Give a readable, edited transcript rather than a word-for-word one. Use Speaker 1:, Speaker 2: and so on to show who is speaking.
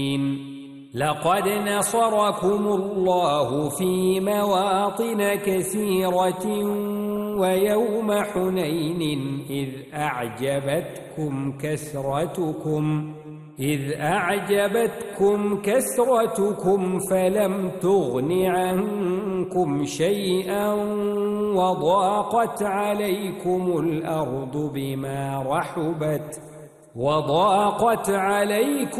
Speaker 1: لقد نصركم الله في مواطن كثيرة ويوم حنين إذ أعجبتكم كثرتكم فلم تغن عنكم شيئا وضاقت عليكم الأرض بما رحبت